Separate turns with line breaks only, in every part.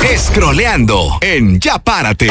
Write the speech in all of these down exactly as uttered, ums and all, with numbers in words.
Scrolleando en Ya Párate.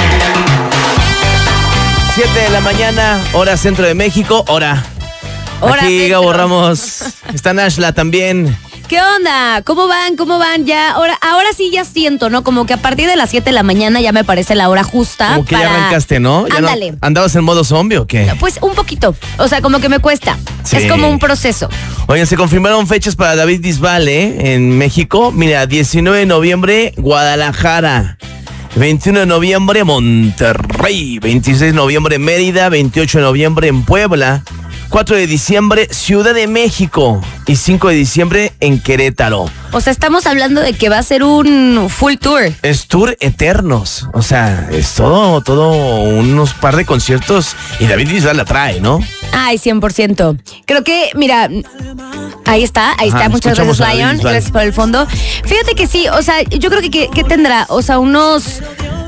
siete de la mañana, hora centro de México, hora.
Hora
Aquí
centro.
Gabo Ramos, está Nashla también.
¿Qué onda? ¿Cómo van? ¿Cómo van? Ya, ahora, ahora sí ya siento, ¿no? Como que a partir de las siete de la mañana ya me parece la hora justa.
Como que
para...
ya arrancaste, ¿no? ¿Ya
Ándale.
no ¿Andabas en modo zombie o qué?
Pues un poquito. O sea, como que me cuesta.
Sí.
Es como un proceso.
Oigan, se confirmaron fechas para David Bisbal, ¿eh? En México. Mira, diecinueve de noviembre, Guadalajara. veintiuno de noviembre, Monterrey. veintiséis de noviembre, Mérida. veintiocho de noviembre, en Puebla. cuatro de diciembre, Ciudad de México. Y cinco de diciembre, en Querétaro.
O sea, estamos hablando de que va a ser un full tour.
Es tour eternos. O sea, es todo, todo unos par de conciertos. Y David Bisbal la trae, ¿no?
Ay, cien por ciento. Creo que, mira, ahí está, ahí
Ajá,
está. Muchas
escuchamos
gracias,
a David
Lion.
Bisbal.
Gracias por el fondo. Fíjate que sí, o sea, yo creo que, que, que tendrá, o sea, unos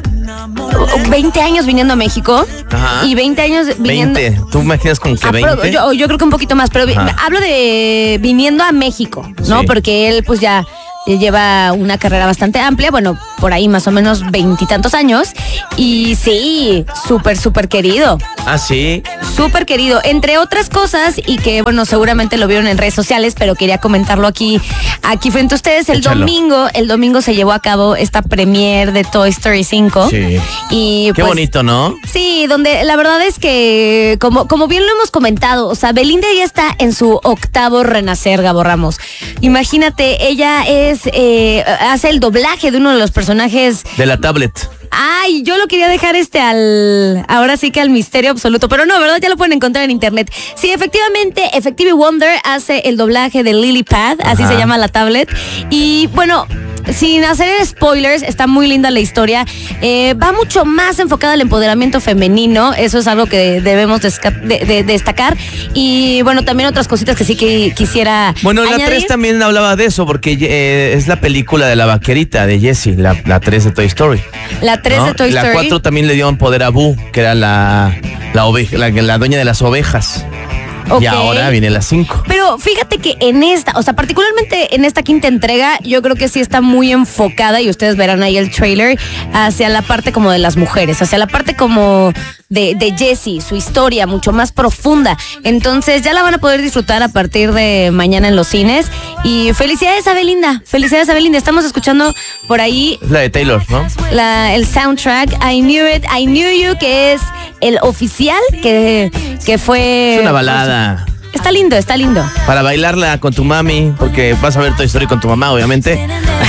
veinte años viniendo a México.
Ajá.
Y veinte años viniendo...
veinte. ¿Tú imaginas como que
Ah, pero
veinte?
yo, yo creo que un poquito más, pero vi-
Ajá.
hablo de viniendo a México, ¿no?
Sí.
Porque él pues ya lleva una carrera bastante amplia, bueno, por ahí más o menos veintitantos años. Y sí, súper, súper querido.
Ah, sí.
Súper querido, entre otras cosas, y que bueno, seguramente lo vieron en redes sociales, pero quería comentarlo aquí, aquí frente a ustedes. El
Échalo.
domingo, el domingo se llevó a cabo esta premiere de Toy Story cinco.
Sí.
Y
Qué
pues,
bonito, ¿no?
sí, donde la verdad es que, como, como bien lo hemos comentado, o sea, Belinda ya está en su octavo renacer, Gabo Ramos. Imagínate, ella es, eh, hace el doblaje de uno de los personajes.
De la tablet.
Ay, yo lo quería dejar este al, ahora sí que al misterio absoluto, pero no, ¿verdad? Ya lo pueden encontrar en internet. Sí, efectivamente, Effective Wonder hace el doblaje de Lily Pad, así
Ajá.
se llama la tablet. Y bueno, sin hacer spoilers, está muy linda la historia. Eh, va mucho más enfocada al empoderamiento femenino, eso es algo que debemos desca- de- de- destacar. Y bueno, también otras cositas que sí que quisiera
Bueno, la
añadir.
tres también hablaba de eso, porque eh, es la película de la vaquerita de Jessie, la, la tres de Toy Story.
La tres
¿no?
de Toy
La
Story.
cuatro también le dieron poder a Boo, que era la, la, oveja, la, la dueña de las ovejas.
Ok.
Y ahora viene la cinco.
Pero fíjate que en esta, o sea, particularmente en esta quinta entrega, yo creo que sí está muy enfocada, y ustedes verán ahí el trailer, hacia la parte como de las mujeres, hacia la parte como de, de Jessie, su historia mucho más profunda. Entonces ya la van a poder disfrutar a partir de mañana en los cines. Y felicidades a Belinda, felicidades a Belinda. Estamos escuchando por ahí
Es la de Taylor, ¿no?
la, el soundtrack I Knew It, I Knew You, que es el oficial, que, que fue...
Es una balada.
Está lindo, está lindo.
Para bailarla con tu mami, porque vas a ver Toy Story con tu mamá, obviamente.